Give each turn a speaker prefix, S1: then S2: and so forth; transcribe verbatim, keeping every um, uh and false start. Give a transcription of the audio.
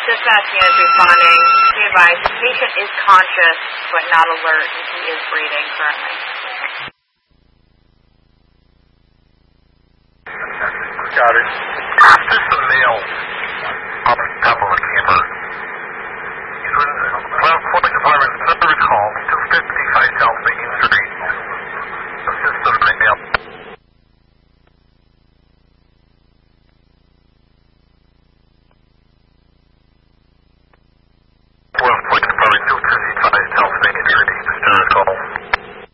S1: This Vasquez is responding. Be advised, the patient is conscious but not alert, and he is breathing currently.